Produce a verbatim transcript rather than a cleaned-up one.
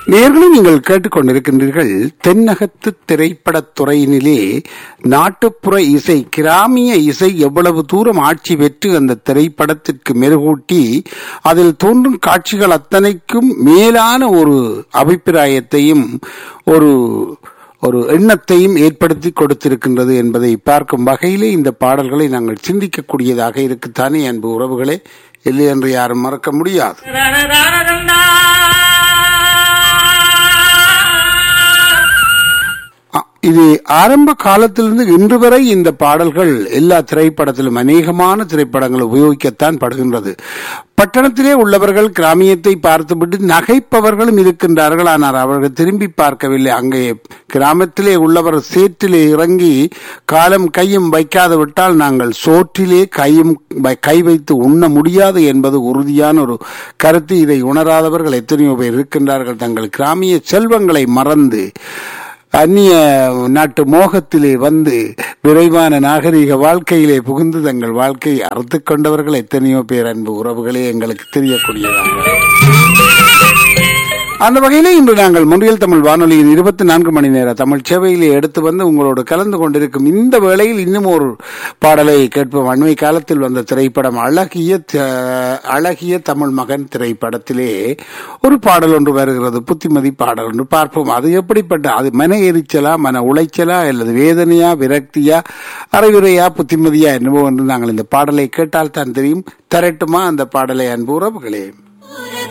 நேயர்களே, நீங்கள் கேட்டுக்கொண்டிருக்கின்றீர்கள் தென்னகத்து திரைப்படத் துறையினிலே நாட்டுப்புற இசை, கிராமிய இசை எவ்வளவு தூரம் ஆட்சி பெற்று அந்த திரைப்படத்திற்கு மெருகூட்டி அதில் தோன்றும் காட்சிகள் அத்தனைக்கும் மேலான ஒரு அபிப்பிராயத்தையும் ஒரு ஒரு எண்ணத்தையும் ஏற்படுத்தி கொடுத்திருக்கின்றது என்பதை பார்க்கும் வகையிலே இந்த பாடல்களை நாங்கள் சிந்திக்கக்கூடியதாக இருக்குத்தானே அன்பு உறவுகளே? இல்லை என்று யாரும் மறக்க முடியாது. இது ஆரம்ப காலத்திலிருந்து இன்று வரை இந்த பாடல்கள் எல்லா திரைப்படத்திலும் அநேகமான திரைப்படங்கள் உபயோகிக்கத்தான் படுகின்றது. பட்டணத்திலே உள்ளவர்கள் கிராமியத்தை பார்த்துவிட்டு நகைப்பவர்களும் இருக்கின்றார்கள். ஆனால் அவர்கள் திரும்பி பார்க்கவில்லை. அங்கே கிராமத்திலே உள்ளவர் சேற்றிலே இறங்கி காலம் கையும் வைக்காது விட்டால் நாங்கள் சோற்றிலே கையும் கை வைத்து உண்ண முடியாது என்பது உறுதியான ஒரு கருத்து. இதை உணராதவர்கள் எத்தனையோ பேர் இருக்கின்றார்கள். தங்கள் கிராமிய செல்வங்களை மறந்து அந்நிய நாட்டு மோகத்திலே வந்து விரைவான நாகரிக வாழ்க்கையிலே புகுந்து தங்கள் வாழ்க்கையை அறுத்து கொண்டவர்கள் எத்தனையோ பேர் அன்பு உறவுகளே எங்களுக்கு தெரியக்கூடியதாக. அந்த வகையிலே இன்று நாங்கள் முன்றியல் தமிழ் வானொலியின் இருபத்தி நான்கு மணி நேர தமிழ் சேவையிலே எடுத்து வந்து உங்களோடு கலந்து கொண்டிருக்கும் இந்த வேளையில் இன்னும் ஒரு பாடலை கேட்போம். அண்மை காலத்தில் வந்த திரைப்படம் அழகிய அழகிய தமிழ் மகன் திரைப்படத்திலே ஒரு பாடல் ஒன்று வருகிறது, புத்திமதி பாடல் ஒன்று. பார்ப்போம் அது எப்படிப்பட்ட, அது மன எரிச்சலா, மன உளைச்சலா, அல்லது வேதனையா, விரக்தியா, அறிவுரையா, புத்திமதியா என்னவோ என்று நாங்கள் இந்த பாடலை கேட்டால் தான் தெரியும். தரட்டுமா அந்த பாடலை அன்பு உறவுகளே?